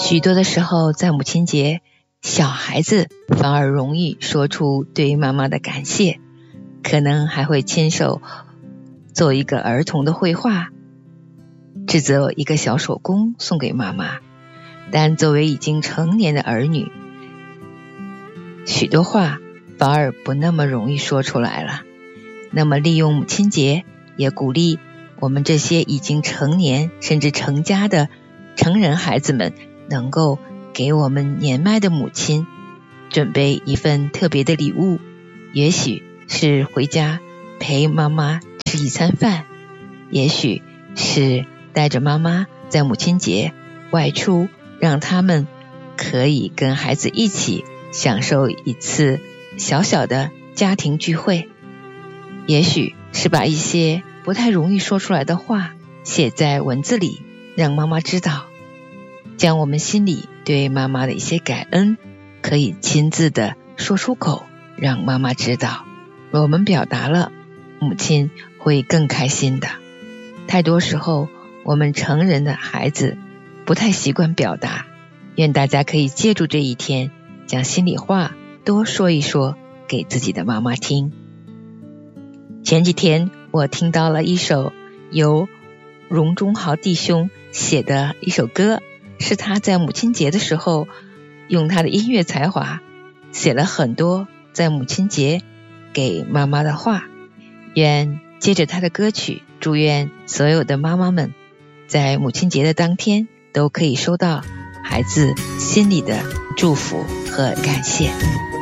许多的时候，在母亲节，小孩子反而容易说出对妈妈的感谢，可能还会亲手做一个儿童的绘画，制作一个小手工送给妈妈。但作为已经成年的儿女，许多话反而不那么容易说出来了。那么利用母亲节，也鼓励我们这些已经成年甚至成家的成人孩子们，能够给我们年迈的母亲准备一份特别的礼物，也许是回家陪妈妈吃一餐饭，也许是带着妈妈在母亲节外出，让他们可以跟孩子一起享受一次小小的家庭聚会，也许是把一些不太容易说出来的话写在文字里，让妈妈知道，将我们心里对妈妈的一些感恩可以亲自的说出口，让妈妈知道我们表达了，母亲会更开心的。太多时候我们成人的孩子不太习惯表达，愿大家可以借助这一天，将心里话多说一说给自己的妈妈听。前几天我听到了一首由荣中豪弟兄写的一首歌，是他在母亲节的时候用他的音乐才华写了很多在母亲节给妈妈的话。愿接着他的歌曲，祝愿所有的妈妈们在母亲节的当天都可以收到孩子心里的祝福和感谢。